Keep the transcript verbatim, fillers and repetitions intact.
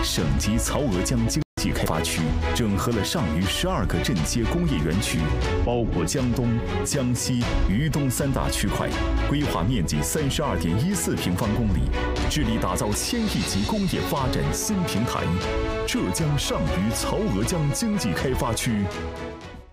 省级曹娥江经济开发区整合了上虞十二个镇街工业园区，包括江东、江西、渝东三大区块，规划面积三十二点一四平方公里，致力打造千亿级工业发展新平台——浙江上虞曹娥江经济开发区。